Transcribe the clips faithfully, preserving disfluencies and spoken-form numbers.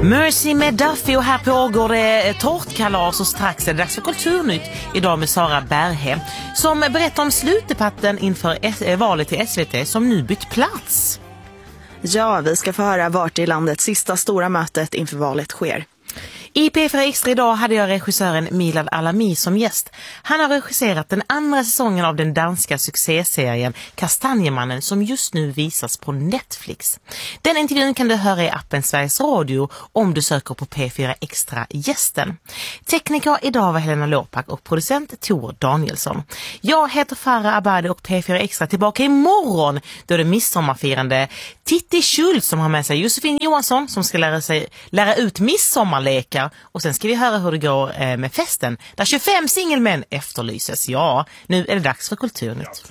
Mercy med Duffy, och här pågår det tårtkalas och strax är det dags för Kulturnytt idag med Sara Berghe som berättar om slutdebatten inför S- valet till S V T som nu bytt plats. Ja, vi ska få höra vart i landet sista stora mötet inför valet sker. I P fyra Extra idag hade jag regissören Milad Alami som gäst. Han har regisserat den andra säsongen av den danska succéserien Kastanjemannen som just nu visas på Netflix. Den intervjun kan du höra i appen Sveriges Radio om du söker på P fyra Extra gästen. Tekniker idag var Helena Låpak och producent Tor Danielsson. Jag heter Farah Abadi och P fyra Extra tillbaka imorgon då det är midsommarfirande Titti Schultz som har med sig Josefin Johansson som ska lära, sig, lära ut midsommarlekar. Och sen ska vi höra hur det går eh, med festen där tjugofem singelmän efterlyses. Ja, nu är det dags för Kulturnytt.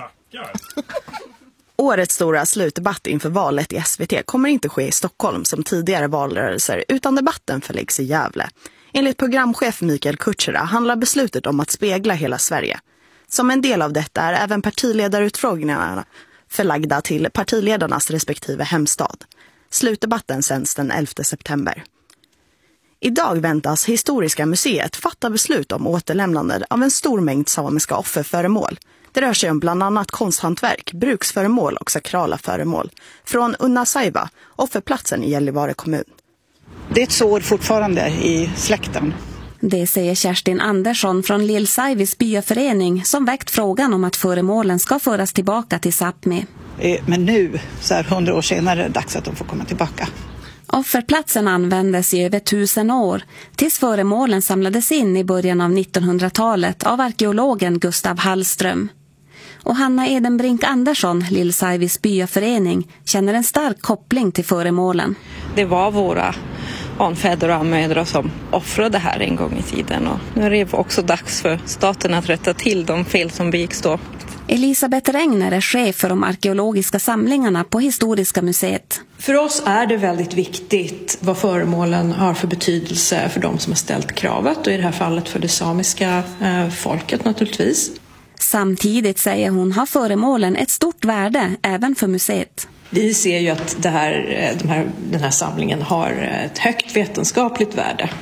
Årets stora slutdebatt inför valet i S V T kommer inte ske i Stockholm som tidigare valrörelser utan debatten förläggs i Gävle. Enligt programchef Mikael Kutschera handlar beslutet om att spegla hela Sverige. Som en del av detta är även partiledarutfrågningarna förlagda till partiledarnas respektive hemstad. Slutdebatten sänds den elfte september. Idag väntas Historiska museet fatta beslut om återlämnande av en stor mängd samiska offerföremål. Det rör sig om bland annat konsthantverk, bruksföremål och sakrala föremål från Unnasaiva, offerplatsen i Gällivare kommun. Det är ett sår fortfarande i släkten. Det säger Kerstin Andersson från Lillsaivis byaförening som väckt frågan om att föremålen ska föras tillbaka till Sápmi. Men nu, så här hundra år senare, är det dags att de får komma tillbaka. Offerplatsen användes i över tusen år, tills föremålen samlades in i början av nittonhundratalet av arkeologen Gustav Hallström. Och Hanna Edenbrink Andersson, Lillsaivis byaförening, känner en stark koppling till föremålen. Det var våra anfäder och anmödrar som offrade här en gång i tiden. Och nu är det också dags för staten att rätta till de fel som begicks då. Elisabeth Regner är chef för de arkeologiska samlingarna på Historiska museet. För oss är det väldigt viktigt vad föremålen har för betydelse för de som har ställt kravet och i det här fallet för det samiska eh, folket naturligtvis. Samtidigt säger hon har föremålen ett stort värde även för museet. Vi ser ju att det här, de här, den här samlingen har ett högt vetenskapligt värde.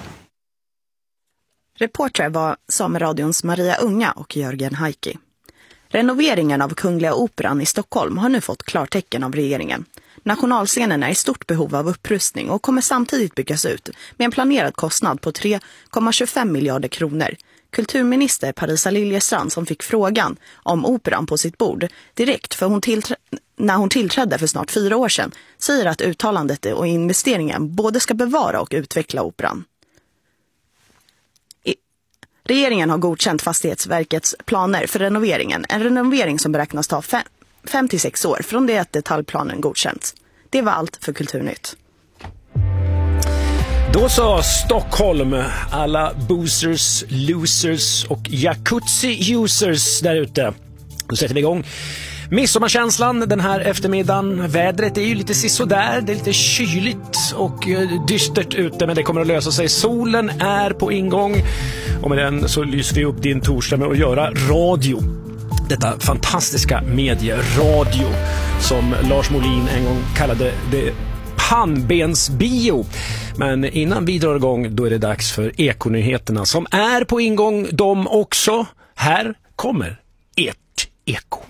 Reporter var Sameradions Maria Unga och Jörgen Heikki. Renoveringen av Kungliga Operan i Stockholm har nu fått klartecken av regeringen. Nationalscenen är i stort behov av upprustning och kommer samtidigt byggas ut med en planerad kostnad på tre komma tjugofem miljarder kronor. Kulturminister Parisa Liljestrand som fick frågan om operan på sitt bord direkt för hon tillträ- när hon tillträdde för snart fyra år sedan säger att uttalandet och investeringen både ska bevara och utveckla operan. Regeringen har godkänt Fastighetsverkets planer för renoveringen. En renovering som beräknas ta fem, fem till sex år från det att detaljplanen godkänts. Det var allt för Kulturnytt. Då så Stockholm, alla boosters, losers och jacuzzi-users där ute. Då sätter vi igång. Midsommarkänslan den här eftermiddagen. Vädret är ju lite sisådär, det är lite kyligt och dystert ute, men det kommer att lösa sig. Solen är på ingång och med den så lyser vi upp din torsdag med att göra radio. Detta fantastiska medieradio som Lars Molin en gång kallade det pannbensbio. Men innan vi drar igång då är det dags för ekonyheterna som är på ingång de också. Här kommer ert eko.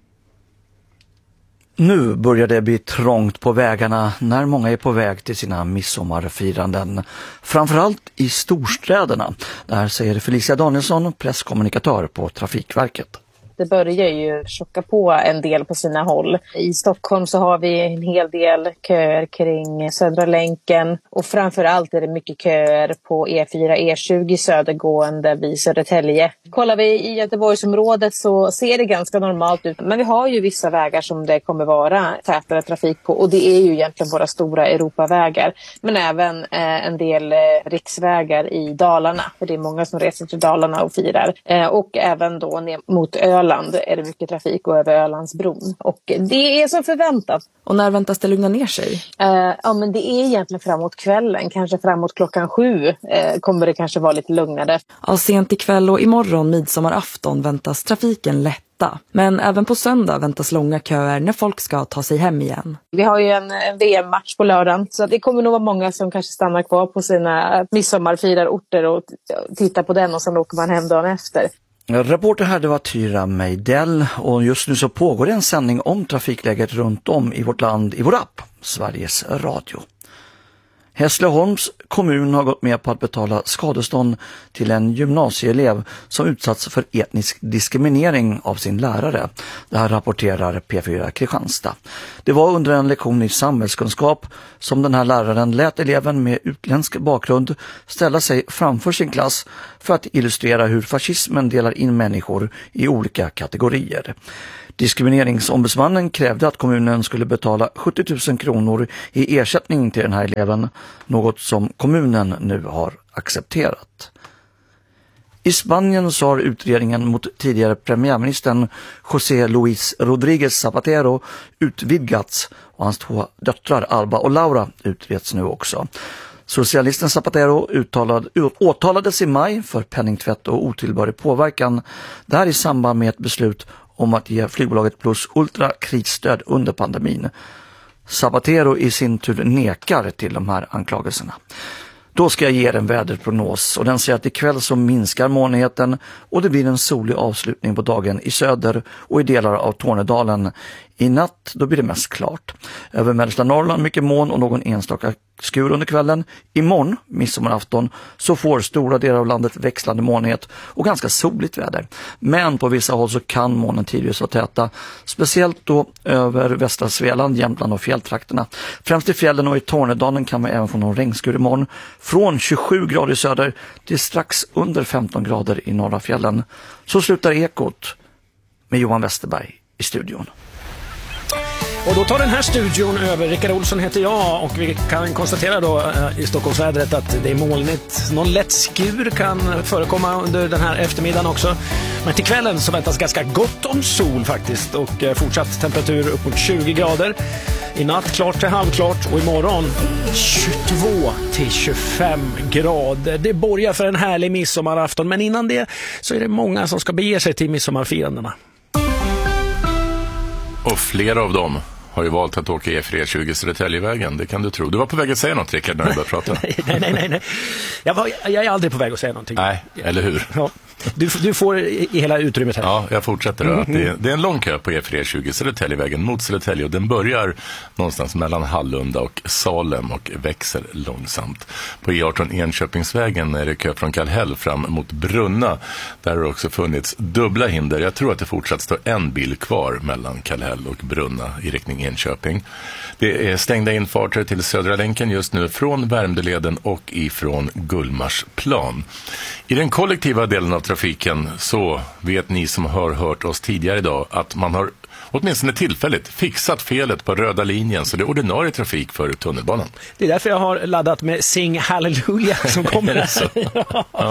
Nu börjar det bli trångt på vägarna när många är på väg till sina midsommarfiranden. Framförallt i storstäderna. Där säger Felicia Danielsson, presskommunikatör på Trafikverket. Det börjar ju tjocka på en del på sina håll. I Stockholm så har vi en hel del köer kring Södra länken. Och framförallt är det mycket köer på E fyra E tjugo södergående vid Södertälje. Kollar vi i Göteborgsområdet så ser det ganska normalt ut. Men vi har ju vissa vägar som det kommer vara tätare trafik på. Och det är ju egentligen våra stora Europavägar. Men även eh, en del eh, riksvägar i Dalarna. För det är många som reser till Dalarna och firar. Eh, och även då ner mot Öland är det mycket trafik och över Ölandsbron. Och det är som förväntat. Och när väntas det lugna ner sig? Uh, ja, men det är egentligen framåt kvällen. Kanske framåt klockan sju uh, kommer det kanske vara lite lugnare. Ja, sent ikväll och imorgon midsommarafton väntas trafiken lätta mätta. Men även på söndag väntas långa köer när folk ska ta sig hem igen. Vi har ju en, en V M-match på lördagen, så det kommer nog vara många som kanske stannar kvar på sina midsommarfirarorter och tittar på den och sen åker man hem dagen efter. Reporter här, det var Tyra Meidell, och just nu så pågår det en sändning om trafikläget runt om i vårt land i vår app, Sveriges Radio. Hässleholms kommun har gått med på att betala skadestånd till en gymnasieelev som utsatts för etnisk diskriminering av sin lärare. Det här rapporterar P fyra Kristianstad. Det var under en lektion i samhällskunskap som den här läraren lät eleven med utländsk bakgrund ställa sig framför sin klass för att illustrera hur fascismen delar in människor i olika kategorier. Diskrimineringsombudsmannen krävde att kommunen skulle betala sjuttio tusen kronor i ersättning till den här eleven, något som kommunen nu har accepterat. I Spanien så har utredningen mot tidigare premiärministern José Luis Rodríguez Zapatero utvidgats och hans två döttrar Alba och Laura utreds nu också. Socialisten Zapatero uttalad, åtalades i maj för penningtvätt och otillbörlig påverkan, där i samband med ett beslut om att ge flygbolaget Plus Ultra krisstöd under pandemin. Zapatero i sin tur nekar till de här anklagelserna. Då ska jag ge er en väderprognos, och den säger att ikväll så minskar molnigheten och det blir en solig avslutning på dagen i söder och i delar av Tornedalen. I natt då blir det mest klart. Över mellersta Norrland mycket moln och någon enstaka skur under kvällen. Imorgon, midsommarafton, så får stora delar av landet växlande molnighet och ganska soligt väder. Men på vissa håll så kan molnen tidvis vara täta. Speciellt då över västra Svealand, Jämtland och fjälltrakterna. Främst i fjällen och i Tornedalen kan man även få någon regnskur imorgon. Från tjugosju grader i söder till strax under femton grader i norra fjällen. Så slutar Ekot med Johan Westerberg i studion. Och då tar den här studion över. Rickard Olsson heter jag, och vi kan konstatera då i Stockholmsvädret att det är molnigt. Någon lätt skur kan förekomma under den här eftermiddagen också. Men till kvällen så väntas ganska gott om sol faktiskt, och fortsatt temperatur upp mot tjugo grader. I natt klart till halvklart, och imorgon tjugotvå till tjugofem grader. Det borgar för en härlig midsommarafton, men innan det så är det många som ska bege sig till midsommarfirandena. Och flera av dem har ju valt att åka E fyra tjugo Södertäljevägen, det kan du tro. Du var på väg att säga något, Rickard, när du började prata. nej, nej, nej, nej. Jag, var, jag är aldrig på väg att säga någonting. Nej, eller hur? Ja. Du, du får i, i hela utrymmet här. Ja, jag fortsätter då. Mm. Det, det är en lång kö på E fyra tjugo Södertäljevägen mot Södertälje, och den börjar någonstans mellan Hallunda och Salem och växer långsamt. På E arton Enköpingsvägen är det kö från Kallhäll fram mot Brunna. Där har det också funnits dubbla hinder. Jag tror att det fortsatt står en bil kvar mellan Kallhäll och Brunna i riktning Enköping. Det är stängda infarter till Södra länken just nu från Värmdöleden och ifrån Gullmarsplan. I den kollektiva delen av trafiken så vet ni som har hört oss tidigare idag att man har åtminstone tillfälligt fixat felet på röda linjen, så det är ordinarie trafik för tunnelbanan. Det är därför jag har laddat med Sing Hallelujah som kommer. Är det så? Ja.